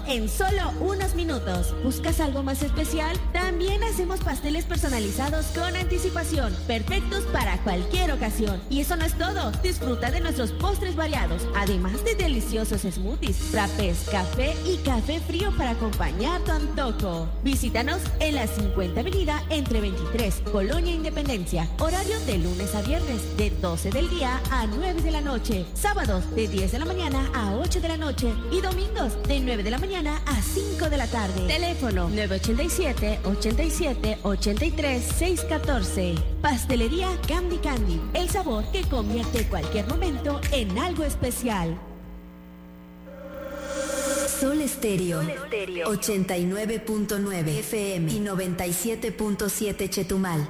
en solo unos minutos. ¿Buscas algo más especial? También hacemos pasteles personalizados con anticipación, perfectos para cualquier ocasión. Y eso no es todo. Disfruta de nuestros postres variados, además de deliciosos smoothies, frappés, café y café frío para acompañar tu antojo. Visítanos en la 50 Avenida entre 23, Colonia Independencia. Horario de lunes a viernes, de 12 del día a 9 de la noche. Sábados, de 10 de la mañana a 8 de la noche. Y domingos, de 9 de la mañana a 5 de la tarde. Teléfono 987-87-83-614. Pastelería Candy Candy. El sabor que convierte cualquier momento en algo especial. Sol Estéreo 89.9 FM y 97.7 Chetumal.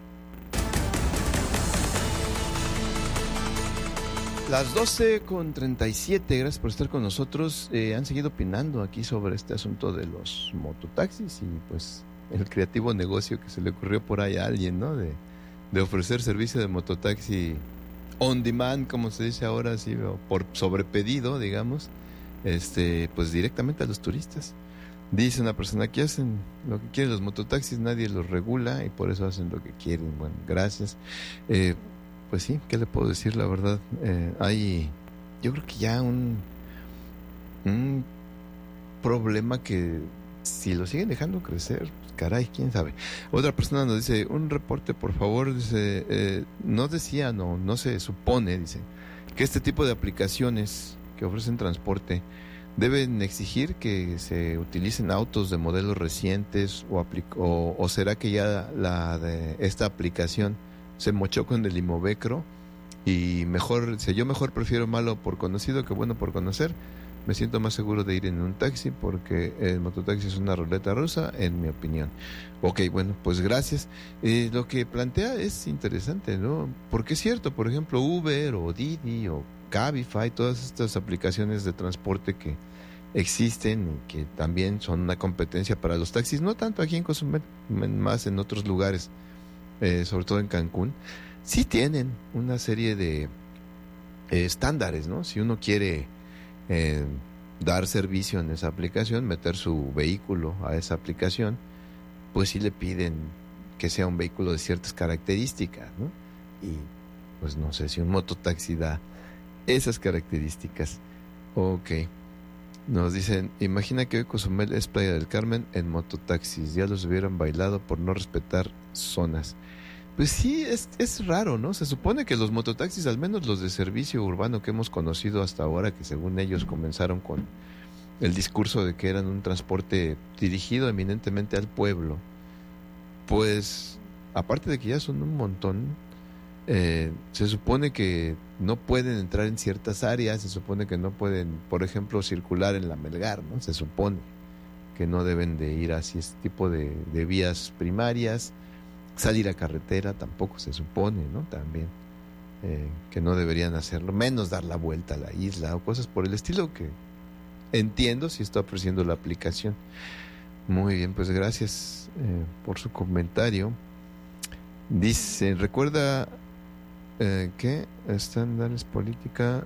Las 12:37, gracias por estar con nosotros. Han seguido opinando aquí sobre este asunto de los mototaxis y pues el creativo negocio que se le ocurrió por ahí a alguien, ¿no? De ofrecer servicio de mototaxi on demand, como se dice ahora, sí, o por sobrepedido, digamos, pues directamente a los turistas. Dice una persona que hacen lo que quieren los mototaxis, nadie los regula y por eso hacen lo que quieren. Bueno, gracias. Pues sí, ¿qué le puedo decir? La verdad, yo creo que ya un problema que si lo siguen dejando crecer, pues caray, quién sabe. Otra persona nos dice, un reporte por favor, dice, no se supone, dice, que este tipo de aplicaciones que ofrecen transporte deben exigir que se utilicen autos de modelos recientes o será que ya esta aplicación se mochó con el Imovecro y yo mejor prefiero malo por conocido que bueno por conocer. Me siento más seguro de ir en un taxi porque el mototaxi es una ruleta rusa, en mi opinión. Ok, bueno, pues gracias. Lo que plantea es interesante, ¿no? Porque es cierto, por ejemplo, Uber o Didi o Cabify, todas estas aplicaciones de transporte que existen y que también son una competencia para los taxis, no tanto aquí en Cozumel, más en otros lugares. Sobre todo en Cancún, sí tienen una serie de estándares, ¿no? Si uno quiere dar servicio en esa aplicación, meter su vehículo a esa aplicación, pues sí le piden que sea un vehículo de ciertas características, ¿no? Y pues no sé si un mototaxi da esas características. Ok. Nos dicen, imagina que hoy Cozumel es Playa del Carmen en mototaxis, ya los hubieran bailado por no respetar zonas. Pues sí, es raro, ¿no? Se supone que los mototaxis, al menos los de servicio urbano que hemos conocido hasta ahora, que según ellos comenzaron con el discurso de que eran un transporte dirigido eminentemente al pueblo, pues aparte de que ya son un montón, se supone que no pueden entrar en ciertas áreas, se supone que no pueden, por ejemplo, circular en la Melgar, ¿no? Se supone que no deben de ir hacia este tipo de vías primarias, salir a carretera tampoco se supone, ¿no? También que no deberían hacerlo, menos dar la vuelta a la isla o cosas por el estilo que entiendo si está ofreciendo la aplicación. Muy bien, pues gracias por su comentario. Dice, recuerda que estándares política,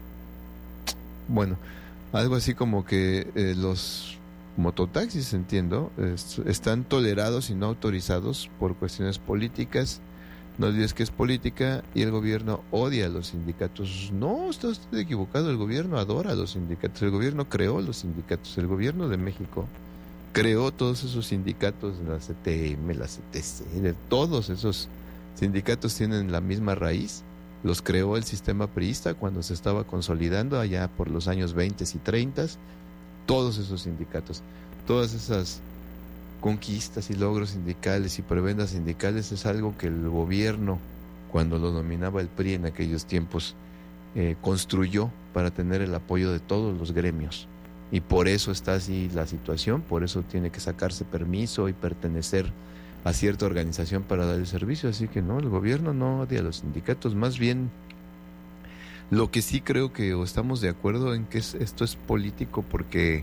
bueno, algo así como que los mototaxis, entiendo, están tolerados y no autorizados por cuestiones políticas. No olvides que es política y el gobierno odia a los sindicatos. No, está usted equivocado, el gobierno adora a los sindicatos, el gobierno creó los sindicatos, el gobierno de México creó todos esos sindicatos, la CTM, la CTC, todos esos sindicatos tienen la misma raíz, los creó el sistema priista cuando se estaba consolidando allá por los años 20 y 30, todos esos sindicatos, todas esas conquistas y logros sindicales y prebendas sindicales es algo que el gobierno, cuando lo dominaba el PRI en aquellos tiempos, construyó para tener el apoyo de todos los gremios. Y por eso está así la situación, por eso tiene que sacarse permiso y pertenecer a cierta organización para dar el servicio. Así que no, el gobierno no odia a los sindicatos, más bien lo que sí creo que estamos de acuerdo en que esto es político, porque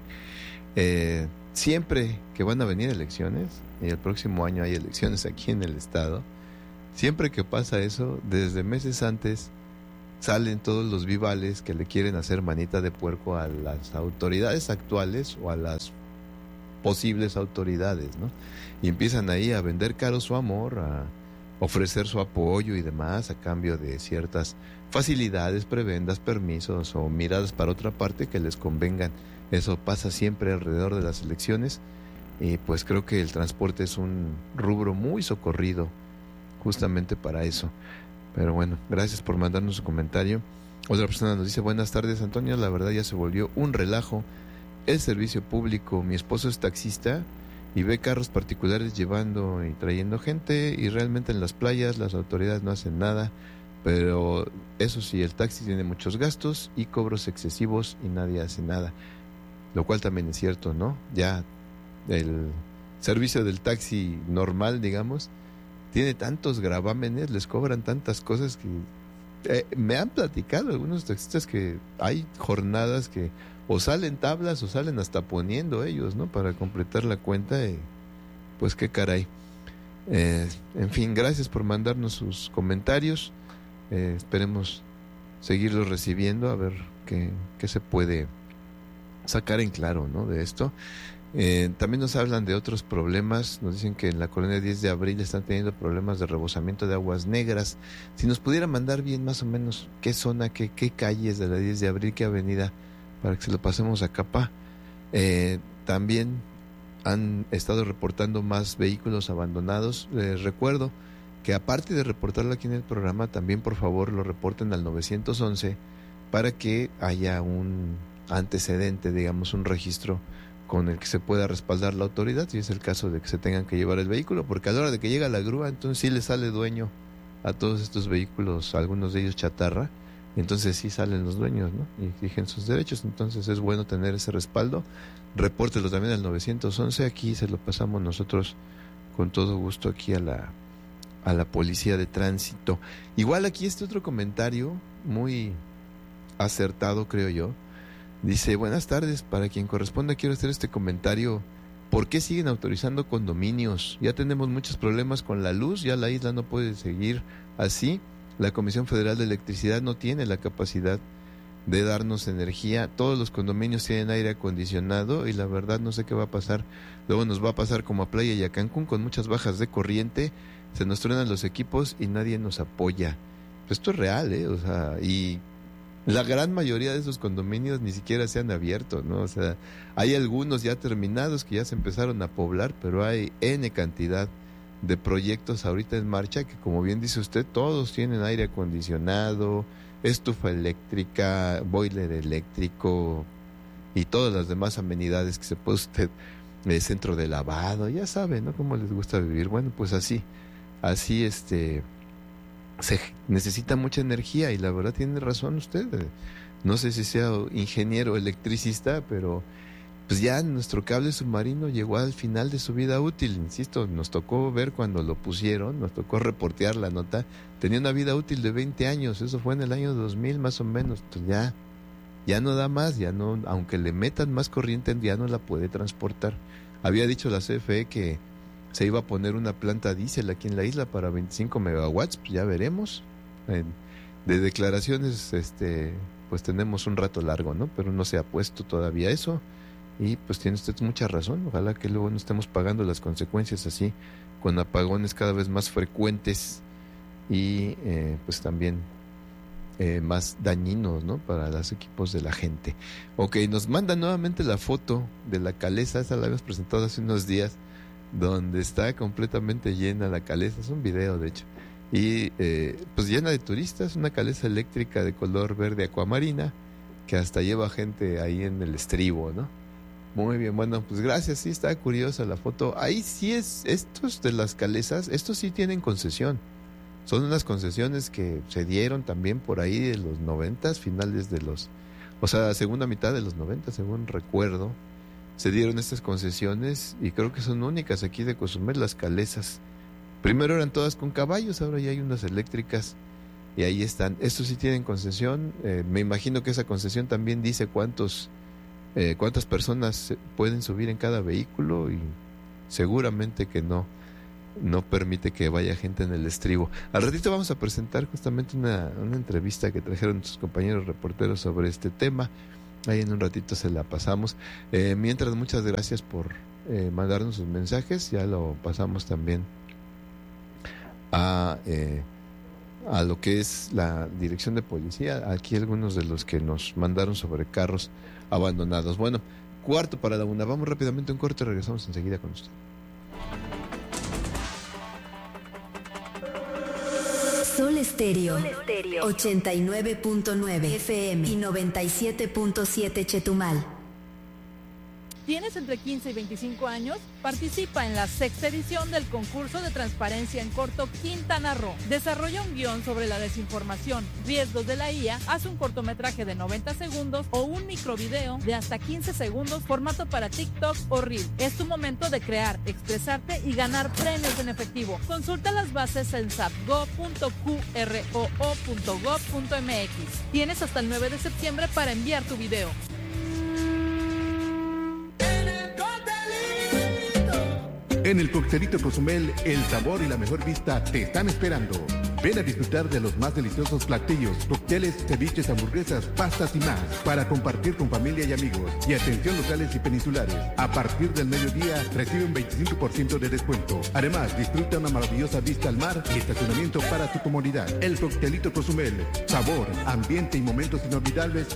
siempre que van a venir elecciones, y el próximo año hay elecciones aquí en el estado, siempre que pasa eso, desde meses antes salen todos los vivales que le quieren hacer manita de puerco a las autoridades actuales o a las posibles autoridades, ¿no? Y empiezan ahí a vender caro su amor, a ofrecer su apoyo y demás a cambio de ciertas facilidades, prebendas, permisos o miradas para otra parte que les convengan. Eso pasa siempre alrededor de las elecciones y pues creo que el transporte es un rubro muy socorrido justamente para eso. Pero bueno, gracias por mandarnos su comentario. Otra persona nos dice: buenas tardes, Antonio, la verdad ya se volvió un relajo el servicio público. Mi esposo es taxista y ve carros particulares llevando y trayendo gente, y realmente en las playas las autoridades no hacen nada, pero eso sí, el taxi tiene muchos gastos y cobros excesivos y nadie hace nada, lo cual también es cierto, ¿no? Ya el servicio del taxi normal, digamos, tiene tantos gravámenes, les cobran tantas cosas que me han platicado algunos taxistas que hay jornadas que o salen tablas o salen hasta poniendo ellos, ¿no? Para completar la cuenta, pues qué caray. En fin, gracias por mandarnos sus comentarios. Esperemos seguirlos recibiendo, a ver qué se puede sacar en claro, ¿no? De esto. También nos hablan de otros problemas. Nos dicen que en la colonia 10 de abril están teniendo problemas de rebosamiento de aguas negras. Si nos pudiera mandar bien más o menos qué zona, qué calles de la 10 de abril, qué avenida, para que se lo pasemos a Capa. También han estado reportando más vehículos abandonados. Les recuerdo que aparte de reportarlo aquí en el programa, también por favor lo reporten al 911 para que haya un antecedente, digamos, un registro con el que se pueda respaldar la autoridad, si es el caso de que se tengan que llevar el vehículo, porque a la hora de que llega la grúa, entonces sí le sale dueño a todos estos vehículos, algunos de ellos chatarra. Entonces sí salen los dueños, ¿no? Y exigen sus derechos. Entonces es bueno tener ese respaldo. Repórtelo también al 911. Aquí se lo pasamos nosotros con todo gusto aquí a la policía de tránsito. Igual aquí este otro comentario muy acertado, creo yo. Dice: buenas tardes, para quien corresponda quiero hacer este comentario. ¿Por qué siguen autorizando condominios? Ya tenemos muchos problemas con la luz, ya la isla no puede seguir así. La Comisión Federal de Electricidad no tiene la capacidad de darnos energía. Todos los condominios tienen aire acondicionado y la verdad no sé qué va a pasar. Luego nos va a pasar como a Playa y a Cancún, con muchas bajas de corriente, se nos truenan los equipos y nadie nos apoya. Pues esto es real, o sea, y la gran mayoría de esos condominios ni siquiera se han abierto, ¿no? O sea, hay algunos ya terminados que ya se empezaron a poblar, pero hay N cantidad de proyectos ahorita en marcha que, como bien dice usted, todos tienen aire acondicionado, estufa eléctrica, boiler eléctrico y todas las demás amenidades que se puede usted, centro de lavado, ya sabe, ¿no? Cómo les gusta vivir. Bueno, pues así se necesita mucha energía y la verdad tiene razón usted. No sé si sea ingeniero electricista, pero pues ya nuestro cable submarino llegó al final de su vida útil. Insisto, nos tocó ver cuando lo pusieron, nos tocó reportear la nota. Tenía una vida útil de 20 años, eso fue en el año 2000 más o menos. Pues ya no da más, ya no, aunque le metan más corriente, ya no la puede transportar. Había dicho la CFE que se iba a poner una planta diésel aquí en la isla para 25 megawatts, pues ya veremos. De declaraciones, pues tenemos un rato largo, ¿no? Pero no se ha puesto todavía eso. Y pues tiene usted mucha razón, ojalá que luego no estemos pagando las consecuencias así, con apagones cada vez más frecuentes y pues también más dañinos, ¿no? Para los equipos de la gente. Ok, nos manda nuevamente la foto de la Calesa, esa la habíamos presentado hace unos días, donde está completamente llena la Calesa, es un video de hecho, y pues llena de turistas, una Calesa eléctrica de color verde acuamarina, que hasta lleva gente ahí en el estribo, ¿no? Muy bien, bueno, pues gracias, sí, está curiosa la foto. Ahí sí estos de las Calesas, estos sí tienen concesión. Son unas concesiones que se dieron también por ahí de los 90, finales de segunda mitad de los 90, según recuerdo. Se dieron estas concesiones y creo que son únicas aquí de Cozumel, las Calesas. Primero eran todas con caballos, ahora ya hay unas eléctricas y ahí están. Estos sí tienen concesión. Me imagino que esa concesión también dice cuántas personas pueden subir en cada vehículo y seguramente que no no permite que vaya gente en el estribo. Al ratito vamos a presentar justamente una entrevista que trajeron nuestros compañeros reporteros sobre este tema. Ahí en un ratito se la pasamos. Mientras, muchas gracias por mandarnos sus mensajes. Ya lo pasamos también a lo que es la dirección de policía. Aquí algunos de los que nos mandaron sobre carros abandonados. Bueno, 1:45. Vamos rápidamente a un corte y regresamos enseguida con usted. Sol Estéreo 89.9 FM y 97.7 Chetumal. ¿Tienes entre 15 y 25 años? Participa en la 6ª edición del concurso de transparencia en corto Quintana Roo. Desarrolla un guión sobre la desinformación, riesgos de la IA, haz un cortometraje de 90 segundos o un microvideo de hasta 15 segundos, formato para TikTok o Reel. Es tu momento de crear, expresarte y ganar premios en efectivo. Consulta las bases en sapgo.qroo.gov.mx. Tienes hasta el 9 de septiembre para enviar tu video. En el Coctelito Cozumel, el sabor y la mejor vista te están esperando. Ven a disfrutar de los más deliciosos platillos, cócteles, ceviches, hamburguesas, pastas y más, para compartir con familia y amigos. Y atención locales y peninsulares, a partir del mediodía recibe un 25% de descuento. Además, disfruta una maravillosa vista al mar y estacionamiento para tu comodidad. El Coctelito Cozumel, sabor, ambiente y momentos inolvidables